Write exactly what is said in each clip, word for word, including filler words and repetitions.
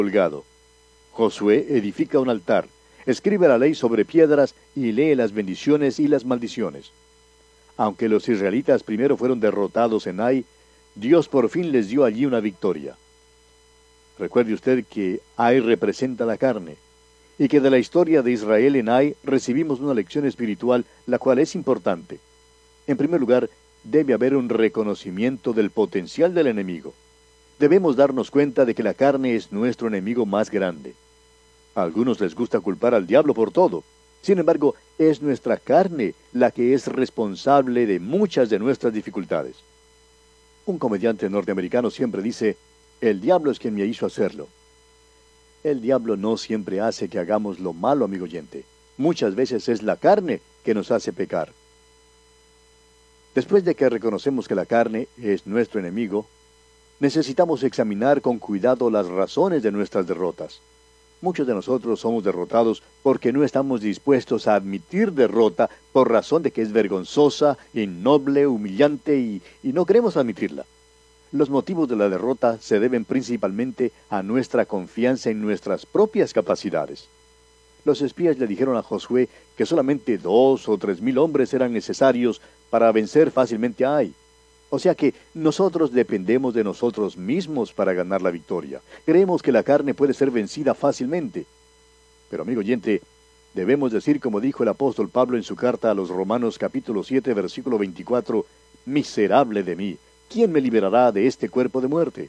colgado. Josué edifica un altar, escribe la ley sobre piedras y lee las bendiciones y las maldiciones. Aunque los israelitas primero fueron derrotados en Ai, Dios por fin les dio allí una victoria. Recuerde usted que Ai representa la carne, y que de la historia de Israel en Ai recibimos una lección espiritual, la cual es importante. En primer lugar, debe haber un reconocimiento del potencial del enemigo. Debemos darnos cuenta de que la carne es nuestro enemigo más grande. A algunos les gusta culpar al diablo por todo. Sin embargo, es nuestra carne la que es responsable de muchas de nuestras dificultades. Un comediante norteamericano siempre dice, el diablo es quien me hizo hacerlo. El diablo no siempre hace que hagamos lo malo, amigo oyente. Muchas veces es la carne que nos hace pecar. Después de que reconocemos que la carne es nuestro enemigo, necesitamos examinar con cuidado las razones de nuestras derrotas. Muchos de nosotros somos derrotados porque no estamos dispuestos a admitir derrota por razón de que es vergonzosa, innoble, humillante y, y no queremos admitirla. Los motivos de la derrota se deben principalmente a nuestra confianza en nuestras propias capacidades. Los espías le dijeron a Josué que solamente dos o tres mil hombres eran necesarios para vencer fácilmente a Ai. O sea que nosotros dependemos de nosotros mismos para ganar la victoria. Creemos que la carne puede ser vencida fácilmente. Pero, amigo oyente, debemos decir como dijo el apóstol Pablo en su carta a los Romanos capítulo siete, versículo veinticuatro, «Miserable de mí, ¿quién me liberará de este cuerpo de muerte?»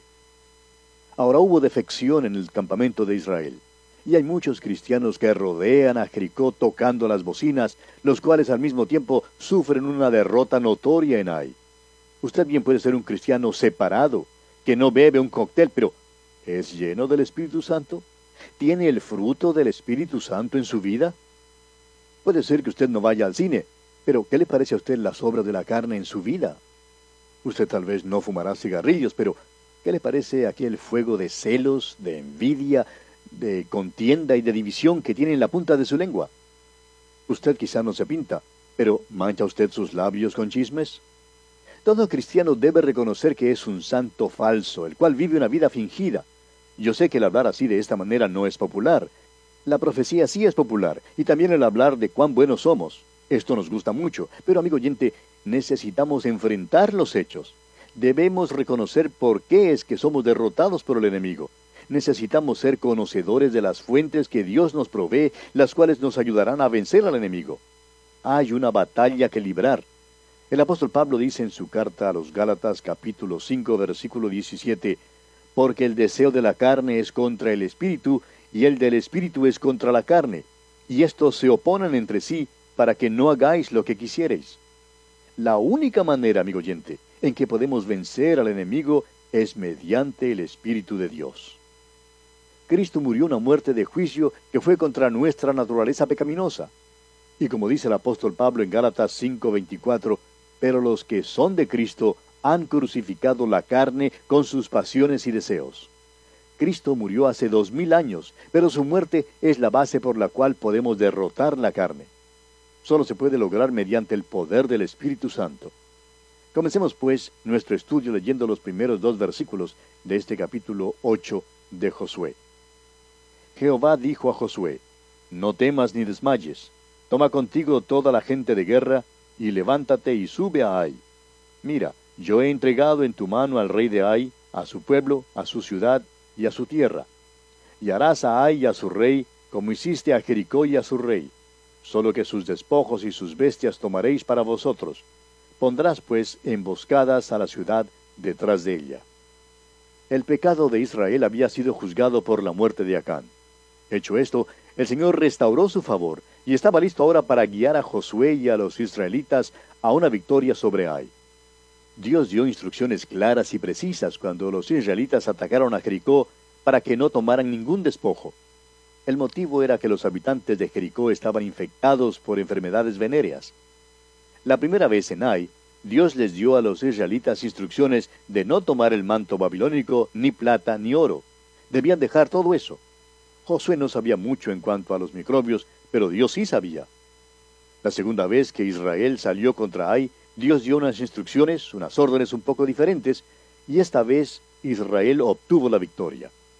Ahora hubo defección en el campamento de Israel. Y hay muchos cristianos que rodean a Jericó tocando las bocinas, los cuales al mismo tiempo sufren una derrota notoria en Ai. Usted bien puede ser un cristiano separado, que no bebe un cóctel, pero ¿es lleno del Espíritu Santo? ¿Tiene el fruto del Espíritu Santo en su vida? Puede ser que usted no vaya al cine, pero ¿qué le parece a usted las obras de la carne en su vida? Usted tal vez no fumará cigarrillos, pero ¿qué le parece aquel fuego de celos, de envidia, de contienda y de división que tiene en la punta de su lengua? Usted quizá no se pinta, pero ¿mancha usted sus labios con chismes? Todo cristiano debe reconocer que es un santo falso, el cual vive una vida fingida. Yo sé que el hablar así de esta manera no es popular. La profecía sí es popular, y también el hablar de cuán buenos somos. Esto nos gusta mucho, pero amigo oyente, necesitamos enfrentar los hechos. Debemos reconocer por qué es que somos derrotados por el enemigo. Necesitamos ser conocedores de las fuentes que Dios nos provee, las cuales nos ayudarán a vencer al enemigo. Hay una batalla que librar. El apóstol Pablo dice en su carta a los Gálatas capítulo cinco versículo diecisiete, «Porque el deseo de la carne es contra el espíritu, y el del espíritu es contra la carne, y estos se oponen entre sí, para que no hagáis lo que quisiereis». La única manera, amigo oyente, en que podemos vencer al enemigo es mediante el Espíritu de Dios. Cristo murió una muerte de juicio que fue contra nuestra naturaleza pecaminosa. Y como dice el apóstol Pablo en Gálatas cinco veinticuatro, «Pero los que son de Cristo han crucificado la carne con sus pasiones y deseos». Cristo murió hace dos mil años, pero su muerte es la base por la cual podemos derrotar la carne. Solo se puede lograr mediante el poder del Espíritu Santo. Comencemos pues nuestro estudio leyendo los primeros dos versículos de este capítulo ocho de Josué. Jehová dijo a Josué, «No temas ni desmayes, toma contigo toda la gente de guerra, y levántate y sube a Ai. Mira, yo he entregado en tu mano al rey de Ai, a su pueblo, a su ciudad y a su tierra. Y harás a Ai y a su rey, como hiciste a Jericó y a su rey, solo que sus despojos y sus bestias tomaréis para vosotros. Pondrás pues emboscadas a la ciudad detrás de ella». El pecado de Israel había sido juzgado por la muerte de Acán. Hecho esto, el Señor restauró su favor, y estaba listo ahora para guiar a Josué y a los israelitas a una victoria sobre Ai. Dios dio instrucciones claras y precisas cuando los israelitas atacaron a Jericó para que no tomaran ningún despojo. El motivo era que los habitantes de Jericó estaban infectados por enfermedades venéreas. La primera vez en Ai, Dios les dio a los israelitas instrucciones de no tomar el manto babilónico, ni plata, ni oro. Debían dejar todo eso. Josué no sabía mucho en cuanto a los microbios, pero Dios sí sabía. La segunda vez que Israel salió contra Ai, Dios dio unas instrucciones, unas órdenes un poco diferentes, y esta vez Israel obtuvo la victoria.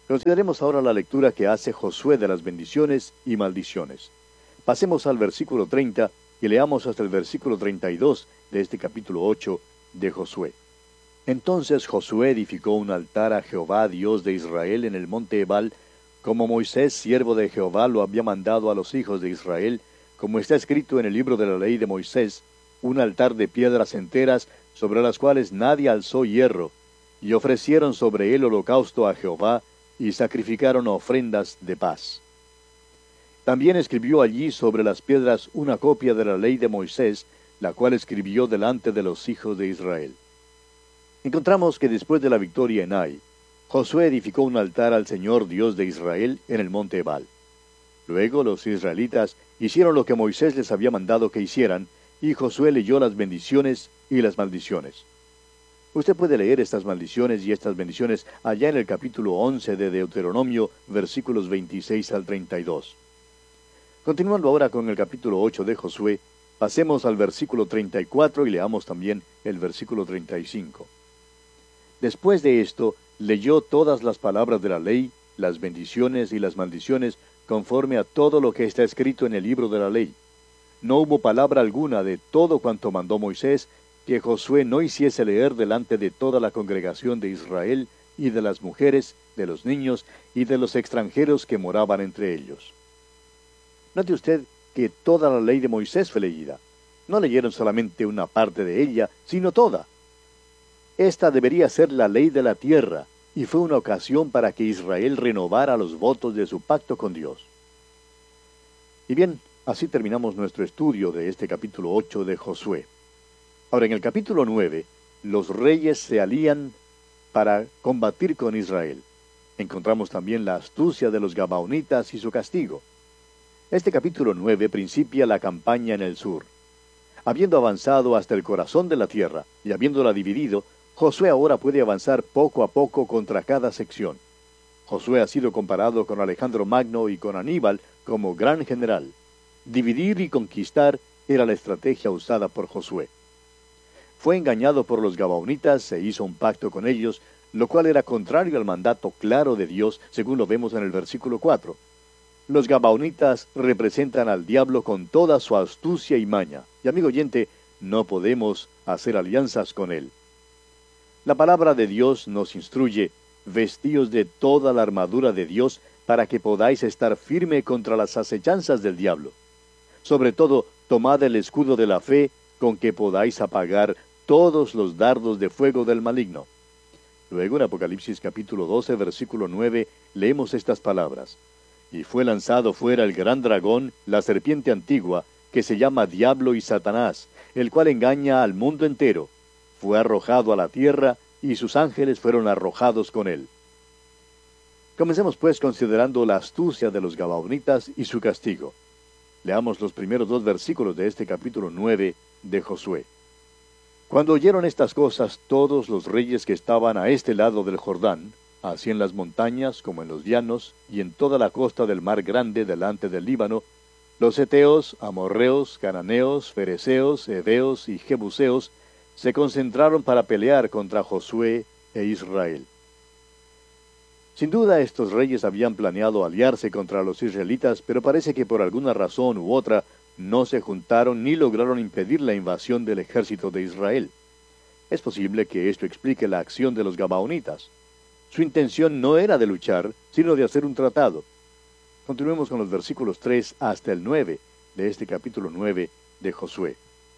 Consideremos ahora la lectura que hace Josué de las bendiciones y maldiciones. Pasemos al versículo treinta y leamos hasta el versículo treinta y dos de este capítulo ocho de Josué. Entonces Josué edificó un altar a Jehová, Dios de Israel, en el monte Ebal, como Moisés, siervo de Jehová, lo había mandado a los hijos de Israel, como está escrito en el libro de la ley de Moisés, un altar de piedras enteras, sobre las cuales nadie alzó hierro, y ofrecieron sobre él holocausto a Jehová, y sacrificaron ofrendas de paz. También escribió allí sobre las piedras una copia de la ley de Moisés, la cual escribió delante de los hijos de Israel. Encontramos que después de la victoria en Ai, Josué edificó un altar al Señor Dios de Israel en el monte Ebal. Luego los israelitas hicieron lo que Moisés les había mandado que hicieran, y Josué leyó las bendiciones y las maldiciones. Usted puede leer estas maldiciones y estas bendiciones allá en el capítulo once de Deuteronomio, versículos veintiséis al treinta y dos. Continuando ahora con el capítulo ocho de Josué, pasemos al versículo treinta y cuatro y leamos también el versículo treinta y cinco. Después de esto, leyó todas las palabras de la ley, las bendiciones y las maldiciones, conforme a todo lo que está escrito en el libro de la ley. No hubo palabra alguna de todo cuanto mandó Moisés, que Josué no hiciese leer delante de toda la congregación de Israel, y de las mujeres, de los niños, y de los extranjeros que moraban entre ellos. Note usted que toda la ley de Moisés fue leída. No leyeron solamente una parte de ella, sino toda. Esta debería ser la ley de la tierra, y fue una ocasión para que Israel renovara los votos de su pacto con Dios. Y bien, así terminamos nuestro estudio de este capítulo ocho de Josué. Ahora, en el capítulo nueve, los reyes se alían para combatir con Israel. Encontramos también la astucia de los gabaonitas y su castigo. Este capítulo nueve principia la campaña en el sur. Habiendo avanzado hasta el corazón de la tierra y habiéndola dividido, Josué ahora puede avanzar poco a poco contra cada sección. Josué ha sido comparado con Alejandro Magno y con Aníbal como gran general. Dividir y conquistar era la estrategia usada por Josué. Fue engañado por los gabaonitas e hizo un pacto con ellos, lo cual era contrario al mandato claro de Dios, según lo vemos en el versículo cuatro. Los gabaonitas representan al diablo con toda su astucia y maña, y amigo oyente, no podemos hacer alianzas con él. La palabra de Dios nos instruye: vestíos de toda la armadura de Dios para que podáis estar firme contra las acechanzas del diablo. Sobre todo, tomad el escudo de la fe, con que podáis apagar todos los dardos de fuego del maligno. Luego en Apocalipsis capítulo doce, versículo nueve, leemos estas palabras: Y fue lanzado fuera el gran dragón, la serpiente antigua, que se llama Diablo y Satanás, el cual engaña al mundo entero. Fue arrojado a la tierra, y sus ángeles fueron arrojados con él. Comencemos pues considerando la astucia de los gabaonitas y su castigo. Leamos los primeros dos versículos de este capítulo nueve de Josué. Cuando oyeron estas cosas todos los reyes que estaban a este lado del Jordán, así en las montañas como en los llanos, y en toda la costa del mar grande delante del Líbano, los heteos, amorreos, cananeos, fereceos, heveos y jebuseos, se concentraron para pelear contra Josué e Israel. Sin duda estos reyes habían planeado aliarse contra los israelitas, pero parece que por alguna razón u otra no se juntaron ni lograron impedir la invasión del ejército de Israel. Es posible que esto explique la acción de los gabaonitas. Su intención no era de luchar, sino de hacer un tratado. Continuemos con los versículos tres hasta el nueve de este capítulo nueve de Josué.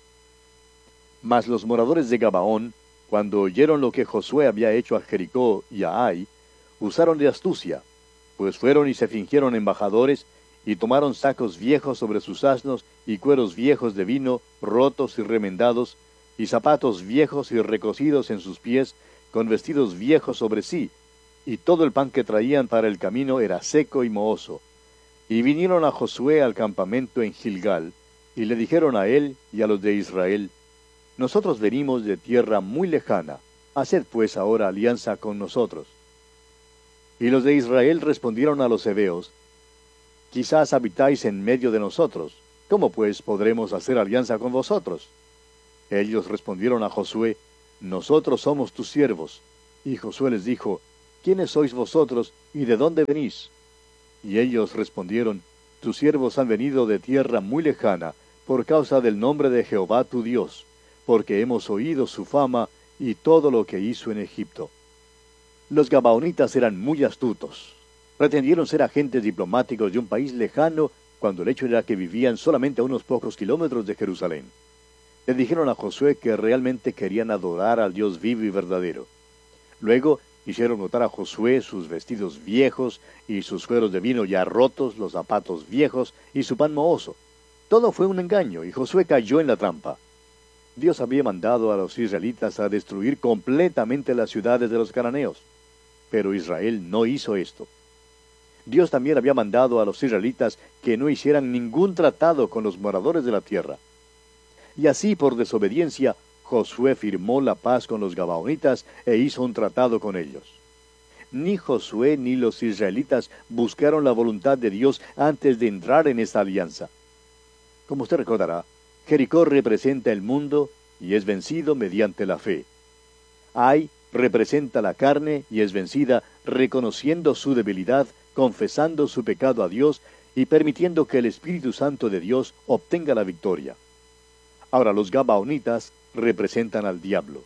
Mas los moradores de Gabaón, cuando oyeron lo que Josué había hecho a Jericó y a Ai, usaron de astucia, pues fueron y se fingieron embajadores, y tomaron sacos viejos sobre sus asnos, y cueros viejos de vino, rotos y remendados, y zapatos viejos y recocidos en sus pies, con vestidos viejos sobre sí, y todo el pan que traían para el camino era seco y mohoso. Y vinieron a Josué al campamento en Gilgal, y le dijeron a él y a los de Israel: Nosotros venimos de tierra muy lejana, haced pues ahora alianza con nosotros. Y los de Israel respondieron a los heveos: Quizás habitáis en medio de nosotros, ¿cómo pues podremos hacer alianza con vosotros? Ellos respondieron a Josué: Nosotros somos tus siervos. Y Josué les dijo: ¿quiénes sois vosotros y de dónde venís? Y ellos respondieron, tus siervos han venido de tierra muy lejana, por causa del nombre de Jehová tu Dios, porque hemos oído su fama y todo lo que hizo en Egipto. Los gabaonitas eran muy astutos. Pretendieron ser agentes diplomáticos de un país lejano, cuando el hecho era que vivían solamente a unos pocos kilómetros de Jerusalén. Le dijeron a Josué que realmente querían adorar al Dios vivo y verdadero. Luego hicieron notar a Josué sus vestidos viejos y sus cueros de vino ya rotos, los zapatos viejos y su pan mohoso. Todo fue un engaño y Josué cayó en la trampa. Dios había mandado a los israelitas a destruir completamente las ciudades de los cananeos. Pero Israel no hizo esto. Dios también había mandado a los israelitas que no hicieran ningún tratado con los moradores de la tierra. Y así, por desobediencia, Josué firmó la paz con los gabaonitas e hizo un tratado con ellos. Ni Josué ni los israelitas buscaron la voluntad de Dios antes de entrar en esta alianza. Como usted recordará, Jericó representa el mundo y es vencido mediante la fe. Ai representa la carne y es vencida reconociendo su debilidad, confesando su pecado a Dios y permitiendo que el Espíritu Santo de Dios obtenga la victoria. Ahora, los gabaonitas representan al diablo.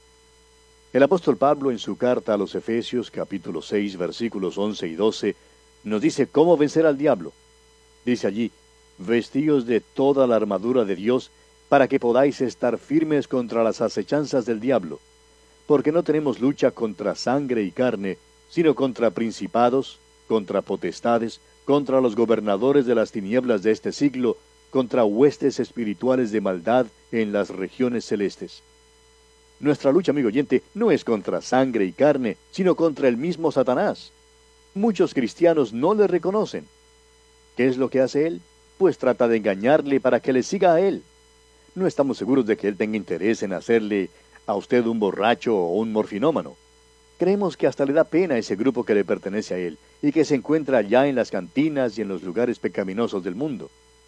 El apóstol Pablo, en su carta a los Efesios, capítulo seis, versículos once y doce, nos dice cómo vencer al diablo. Dice allí, vestíos de toda la armadura de Dios, para que podáis estar firmes contra las acechanzas del diablo. Porque no tenemos lucha contra sangre y carne, sino contra principados, contra potestades, contra los gobernadores de las tinieblas de este siglo, contra huestes espirituales de maldad en las regiones celestes. Nuestra lucha, amigo oyente, no es contra sangre y carne, sino contra el mismo Satanás. Muchos cristianos no le reconocen. ¿Qué es lo que hace él? Pues trata de engañarle para que le siga a él. No estamos seguros de que él tenga interés en hacerle a usted un borracho o un morfinómano. Creemos que hasta le da pena a ese grupo que le pertenece a él, y que se encuentra allá en las cantinas y en los lugares pecaminosos del mundo.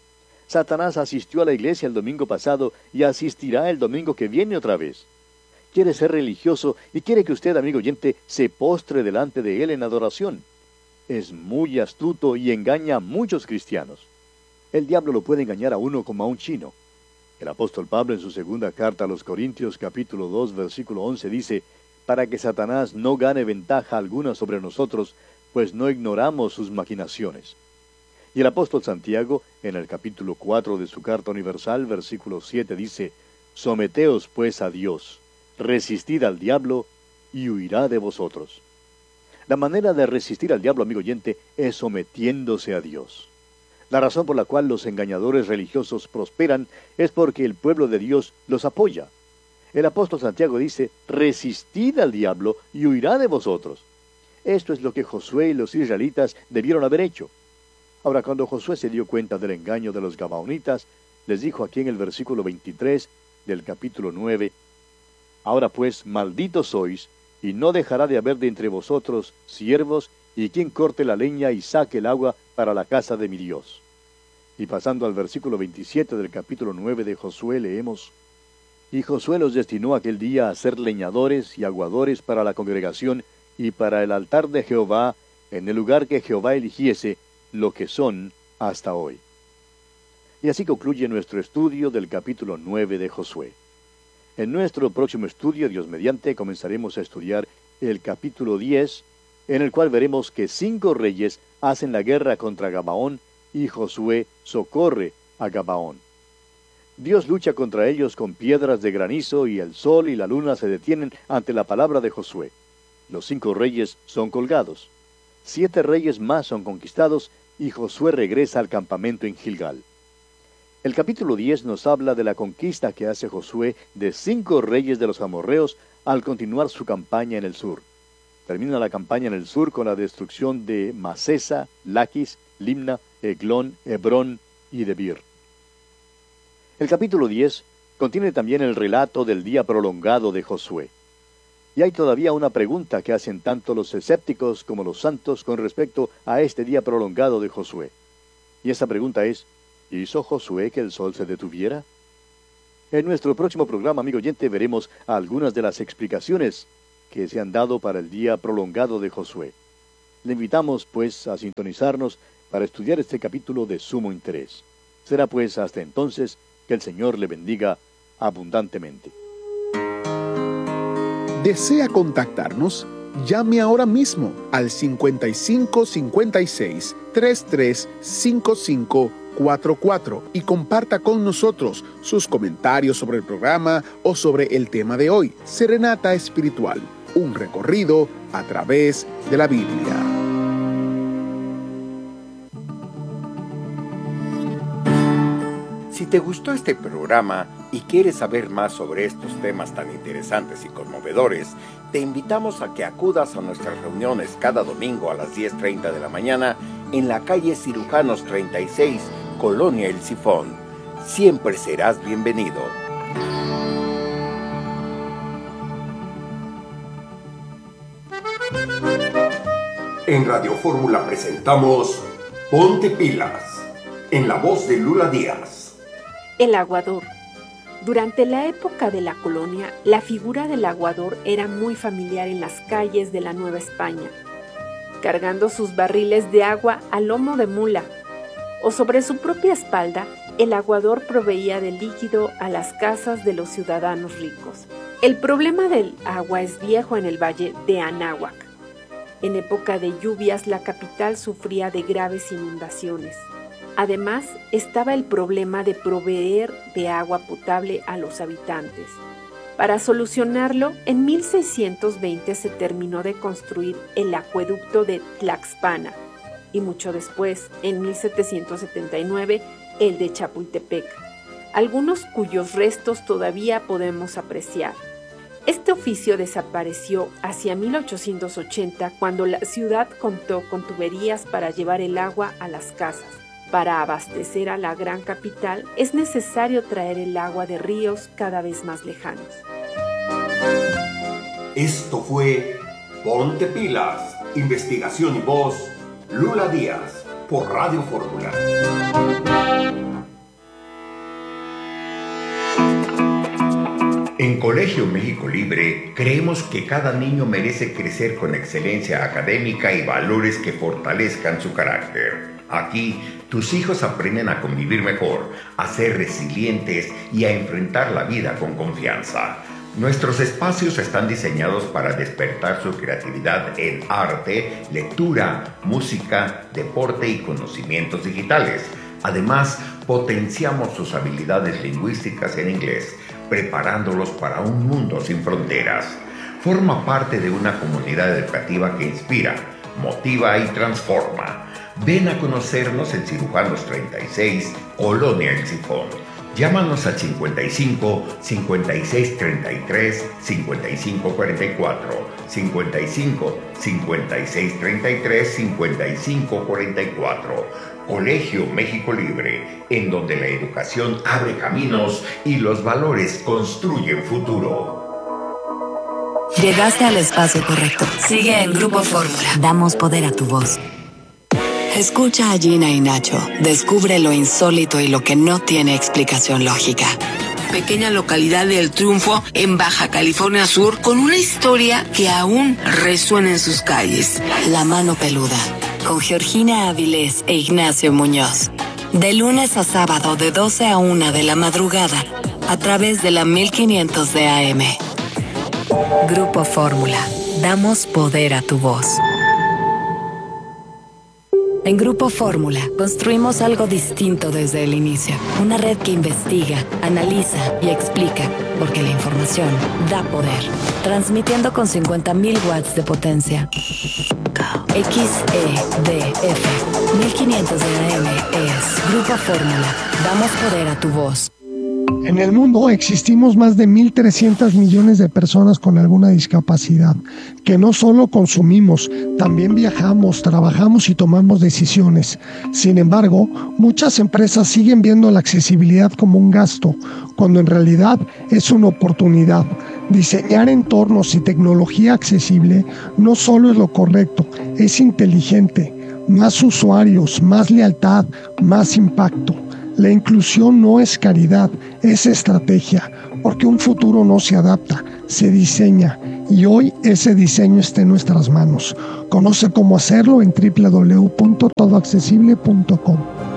Satanás asistió a la iglesia el domingo pasado y asistirá el domingo que viene otra vez. Quiere ser religioso y quiere que usted, amigo oyente, se postre delante de él en adoración. Es muy astuto y engaña a muchos cristianos. El diablo lo puede engañar a uno como a un chino. El apóstol Pablo, en su segunda carta a los Corintios, capítulo dos, versículo once, dice, para que Satanás no gane ventaja alguna sobre nosotros, pues no ignoramos sus maquinaciones. Y el apóstol Santiago, en el capítulo cuatro de su carta universal, versículo siete, dice, someteos pues a Dios, resistid al diablo, y huirá de vosotros. La manera de resistir al diablo, amigo oyente, es sometiéndose a Dios. La razón por la cual los engañadores religiosos prosperan es porque el pueblo de Dios los apoya. El apóstol Santiago dice, resistid al diablo y huirá de vosotros. Esto es lo que Josué y los israelitas debieron haber hecho. Ahora, cuando Josué se dio cuenta del engaño de los gabaonitas, les dijo aquí en el versículo veintitrés del capítulo nueve, ahora pues, malditos sois, y no dejará de haber de entre vosotros siervos, y quien corte la leña y saque el agua para la casa de mi Dios. Y pasando al versículo veintisiete del capítulo nueve de Josué, leemos, y Josué los destinó aquel día a ser leñadores y aguadores para la congregación y para el altar de Jehová, en el lugar que Jehová eligiese, lo que son hasta hoy. Y así concluye nuestro estudio del capítulo nueve de Josué. En nuestro próximo estudio, Dios mediante, comenzaremos a estudiar el capítulo diez, en el cual veremos que cinco reyes hacen la guerra contra Gabaón y Josué socorre a Gabaón. Dios lucha contra ellos con piedras de granizo y el sol y la luna se detienen ante la palabra de Josué. Los cinco reyes son colgados. Siete reyes más son conquistados y Josué regresa al campamento en Gilgal. El capítulo diez nos habla de la conquista que hace Josué de cinco reyes de los amorreos al continuar su campaña en el sur. Termina la campaña en el sur con la destrucción de Masesa, Laquis, Limna, Eglón, Hebrón y Debir. El capítulo diez contiene también el relato del día prolongado de Josué. Y hay todavía una pregunta que hacen tanto los escépticos como los santos con respecto a este día prolongado de Josué. Y esa pregunta es, ¿hizo Josué que el sol se detuviera? En nuestro próximo programa, amigo oyente, veremos algunas de las explicaciones que se han dado para el día prolongado de Josué. Le invitamos, pues, a sintonizarnos para estudiar este capítulo de sumo interés. Será, pues, hasta entonces que el Señor le bendiga abundantemente. ¿Desea contactarnos? Llame ahora mismo al cincuenta y cinco cincuenta y seis treinta y tres cincuenta y cinco cuarenta y cuatro y comparta con nosotros sus comentarios sobre el programa o sobre el tema de hoy, Serenata Espiritual, un recorrido a través de la Biblia. Si te gustó este programa y quieres saber más sobre estos temas tan interesantes y conmovedores, te invitamos a que acudas a nuestras reuniones cada domingo a las diez treinta de la mañana en la calle Cirujanos treinta y seis, Colonia El Sifón. Siempre serás bienvenido. En Radio Fórmula presentamos Ponte Pilas, en la voz de Lula Díaz. El aguador. Durante la época de la colonia, la figura del aguador era muy familiar en las calles de la Nueva España, cargando sus barriles de agua a lomo de mula, o sobre su propia espalda. El aguador proveía de líquido a las casas de los ciudadanos ricos. El problema del agua es viejo en el valle de Anáhuac. En época de lluvias, la capital sufría de graves inundaciones. Además, estaba el problema de proveer de agua potable a los habitantes. Para solucionarlo, en mil seiscientos veinte se terminó de construir el acueducto de Tlaxpana y mucho después, en mil setecientos setenta y nueve, el de Chapultepec, algunos cuyos restos todavía podemos apreciar. Este oficio desapareció hacia mil ochocientos ochenta, cuando la ciudad contó con tuberías para llevar el agua a las casas. Para abastecer a la gran capital es necesario traer el agua de ríos cada vez más lejanos. Esto fue Ponte Pilas, investigación y voz, Lula Díaz, por Radio Fórmula. En Colegio México Libre creemos que cada niño merece crecer con excelencia académica y valores que fortalezcan su carácter. Aquí, tus hijos aprenden a convivir mejor, a ser resilientes y a enfrentar la vida con confianza. Nuestros espacios están diseñados para despertar su creatividad en arte, lectura, música, deporte y conocimientos digitales. Además, potenciamos sus habilidades lingüísticas en inglés, preparándolos para un mundo sin fronteras. Forma parte de una comunidad educativa que inspira, motiva y transforma. Ven a conocernos en Cirujanos treinta y seis, Colonia El Sifón. Llámanos al cincuenta y cinco cincuenta y seis treinta y tres cincuenta y cinco cuarenta y cuatro, cincuenta y cinco cincuenta y seis treinta y tres cincuenta y cinco cuarenta y cuatro. Colegio México Libre, en donde la educación abre caminos y los valores construyen futuro. Llegaste al espacio correcto. Sigue en Grupo Fórmula. Damos poder a tu voz. Escucha a Gina y Nacho. Descubre lo insólito y lo que no tiene explicación lógica. Pequeña localidad de El Triunfo, en Baja California Sur, con una historia que aún resuena en sus calles. La mano peluda, con Georgina Avilés e Ignacio Muñoz. De lunes a sábado, de doce a una de la madrugada, a través de la mil quinientos de A M. Grupo Fórmula. Damos poder a tu voz. En Grupo Fórmula construimos algo distinto desde el inicio. Una red que investiga, analiza y explica, porque la información da poder. Transmitiendo con cincuenta mil watts de potencia. X E D F mil quinientos de A M es Grupo Fórmula. Damos poder a tu voz. En el mundo existimos más de mil trescientos millones de personas con alguna discapacidad, que no solo consumimos, también viajamos, trabajamos y tomamos decisiones. Sin embargo, muchas empresas siguen viendo la accesibilidad como un gasto, cuando en realidad es una oportunidad. Diseñar entornos y tecnología accesible no solo es lo correcto, es inteligente. Más usuarios, más lealtad, más impacto. La inclusión no es caridad, es estrategia, porque un futuro no se adapta, se diseña. y hoy ese diseño está en nuestras manos. Conoce cómo hacerlo en doble u doble u doble u punto todo accesible punto com.